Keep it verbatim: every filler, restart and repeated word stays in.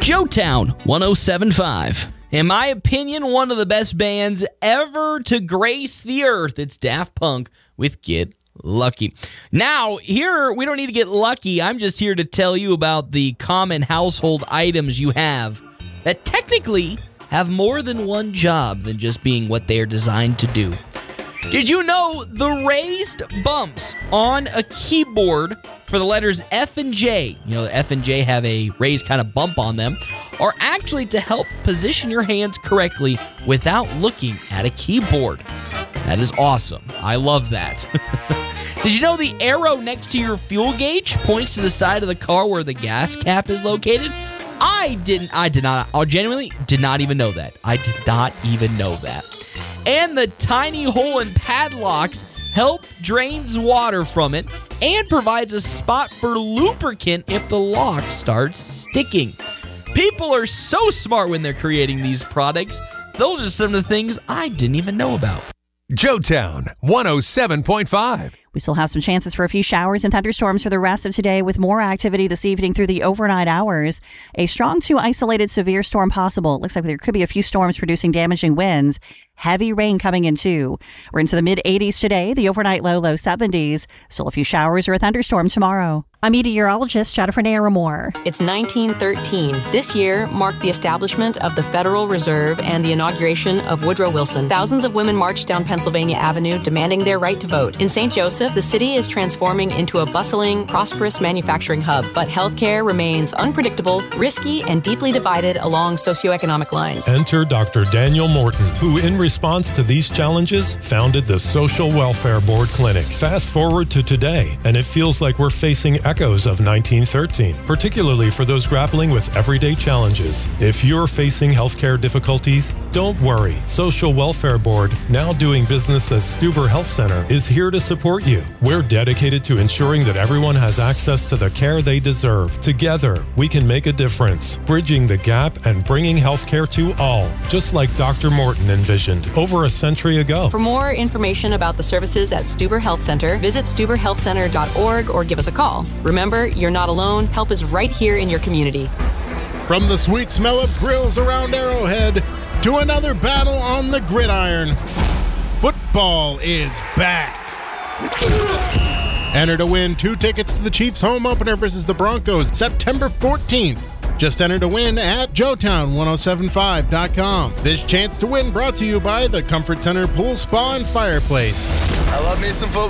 Joetown one oh seven point five. In my opinion, one of the best bands ever to grace the earth. It's Daft Punk with Get Lucky. Now, here, we don't need to get lucky. I'm just here to tell you about the common household items you have that technically have more than one job than just being what they are designed to do. Did you know the raised bumps on a keyboard for the letters F and J, you know, F and J have a raised kind of bump on them, are actually to help position your hands correctly without looking at a keyboard? That is awesome. I love that. Did you know the arrow next to your fuel gauge points to the side of the car where the gas cap is located? I didn't, I did not, I genuinely did not even know that. I did not even know that. And the tiny hole in padlocks help drains water from it and provides a spot for lubricant if the lock starts sticking. People are so smart when they're creating these products. Those are some of the things I didn't even know about. Joetown one oh seven point five. We still have some chances for a few showers and thunderstorms for the rest of today, with more activity this evening through the overnight hours. A strong to isolated severe storm possible. It looks like there could be a few storms producing damaging winds. Heavy rain coming in too. We're into the mid eighties today, the overnight low, low seventies. Still a few showers or a thunderstorm tomorrow. I'm meteorologist Jennifer Naramore. It's nineteen thirteen. This year marked the establishment of the Federal Reserve and the inauguration of Woodrow Wilson. Thousands of women marched down Pennsylvania Avenue demanding their right to vote. In Saint Joseph, the city is transforming into a bustling, prosperous manufacturing hub, but healthcare remains unpredictable, risky, and deeply divided along socioeconomic lines. Enter Doctor Daniel Morton, who in response to these challenges founded the Social Welfare Board Clinic. Fast forward to today, and it feels like we're facing echoes of nineteen thirteen, particularly for those grappling with everyday challenges. If you're facing healthcare difficulties, don't worry. Social Welfare Board, now doing business as Stuber Health Center, is here to support you. We're dedicated to ensuring that everyone has access to the care they deserve. Together, we can make a difference, bridging the gap and bringing healthcare to all, just like Doctor Morton envisioned over a century ago. For more information about the services at Stuber Health Center, visit stuber health center dot org or give us a call. Remember, you're not alone. Help is right here in your community. From the sweet smell of grills around Arrowhead to another battle on the gridiron, football is back. Enter to win two tickets to the Chiefs home opener versus the Broncos September fourteenth. Just enter to win at joetown ten seventy-five dot com. This chance to win brought to you by the Comfort Center Pool Spa and Fireplace. I love me some football.